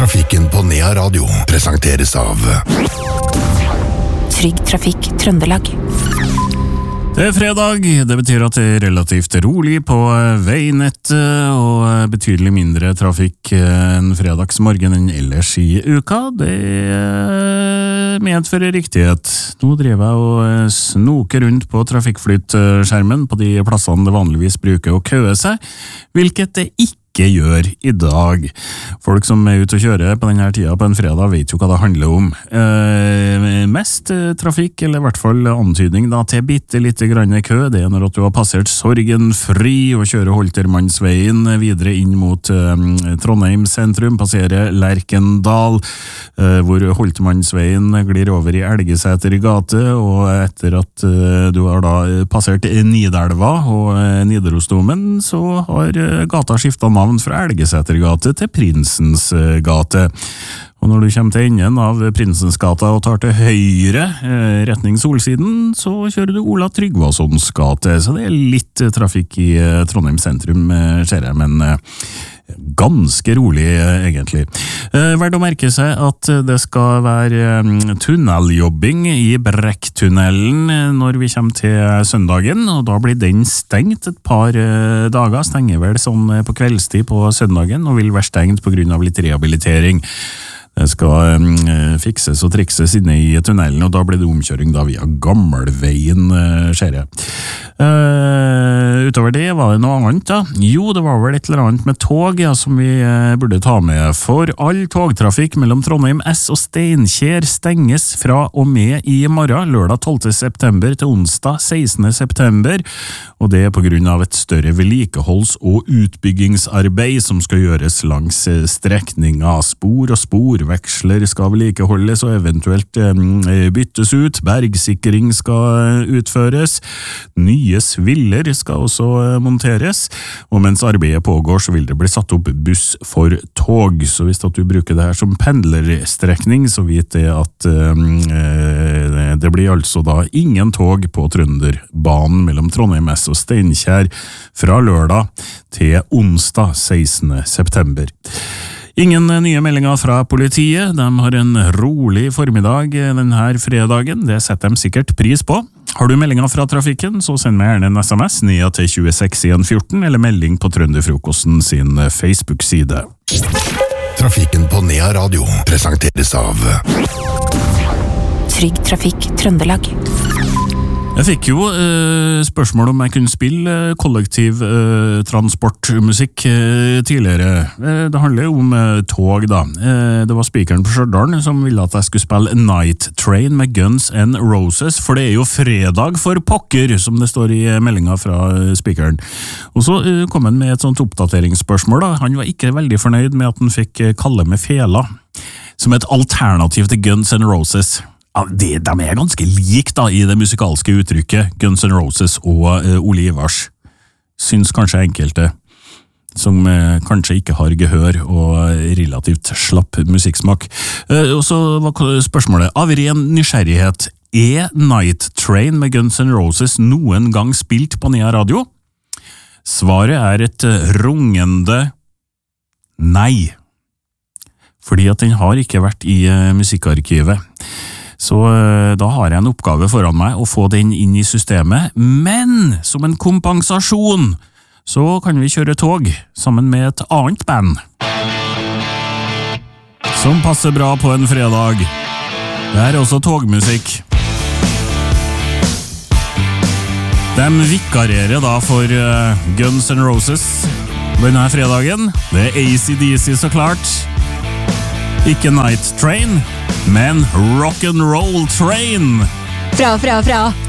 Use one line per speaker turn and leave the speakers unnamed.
Trafikken på Nea Radio presenteres av
Trygg Trafikk Trøndelag.
Det fredag, det betyr at det relativt rolig på veinettet og betydelig mindre trafikk en fredagsmorgen enn ellers i uka. Det medfører riktighet. Nå driver jeg og snoker rundt på trafikkflytskjermen på de plassene det vanligvis bruker å køe seg, hvilket det ikke gjør i dag. Folk som ute og kjører på denne tida på en fredag vet jo hva det handler om. Mest trafikk, eller i hvert fall antydning da, til bitte lite grann kø, det når at du har passert Sorgenfri og kjører Holtermannsveien videre inn mot Trondheim sentrum, passerer Lerkendal, hvor Holtermannsveien glir over i Elgeseter gate, og etter at du har da passert Nidelva og Nidarosdomen, så har gata skiftet navn fra Elgeseter gate til Prinsens gate. Og når du kommer til enden av Prinsens gata og tar til høyre retning Solsiden, så kjører du Ola Tryggvasons gate. Så det er litt trafikk i Trondheim sentrum, ser jeg, men ganske rolig egentlig. Verdt å merke seg at det skal være tunneljobbing i Brekktunnelen når vi kommer til søndagen, og da blir den stengt et par dager, stenger vel sånn på kveldstid på søndagen, og vil være stengt på grunn av litt rehabilitering. Det skal fikses og trikses inne i tunnelen, og da blir det omkjøring da via Gammelveien, ser jeg. Utover det var det noe annet da. Jo, det var vel et eller annet med tog som vi burde ta med. For all togtrafikk mellom Trondheim S og Steinkjer stenges fra og med i morgen, lørdag 12. september til onsdag 16. september, og det er på grunn av et større vedlikeholds- og utbyggingsarbeid som skal gjøres langs strekninga. Spor og sporveksler skal vedlikeholdes og eventuelt byttes ut, bergsikring skal utføres, nye sviller skal også monteres, og mens arbeidet pågår så vil det bli satt opp buss for tog, så hvis at du bruker det her som pendlerstrekning, så vet det at det blir altså da ingen tog på Trønderbanen mellom Trondheim S og Steinkjer fra lørdag til onsdag 16. september. Ingen nye meldinger fra politiet, de har en rolig formiddag denne fredagen, det setter de sikkert pris på. Har du meldinger fra trafikken, så send meg gjerne en SMS ned til 26114 eller melding på Trønderfrokosten sin Facebook-side.
Trafikken på Nea Radio presenteres av
Trygg Trafikk Trøndelag.
Jeg fikk jo spørsmål om jeg kunne spille kollektiv transportmusikk tidligere. Det handler jo om tog da. Det var speakeren på Stjørdal som ville at jeg skulle spille Night Train med Guns N' Roses, for det er jo fredag for pokker, som det står i meldinga fra speakeren. Og så kom han med et sånt oppdateringsspørsmål da. Han var ikke veldig fornøyd med at han fikk Kalle med fela som et alternativ til Guns N' Roses. Ja, de er ganske lik da i det musikalske uttrykket, Guns N' Roses og Ole Ivars. Syns kanskje enkelte, som kanskje ikke har gehør og relativt slapp musikksmak. Og så var spørsmålet, av ren nysgjerrighet, er Night Train med Guns N' Roses noen gang spilt på Nea Radio? Svaret er et rungende nei, fordi at den har ikke vært i musikkarkivet. Så da har jeg en oppgave foran meg å få den inn i systemet, men som en kompensasjon så kan vi kjøre tog sammen med et annet band som passer bra på en fredag. Det er også togmusikk. De vikarierer da for Guns N' Roses denne fredagen. Det er AC/DC så klart. Ikke Night Train, men Rock'n'Roll Train.
Fra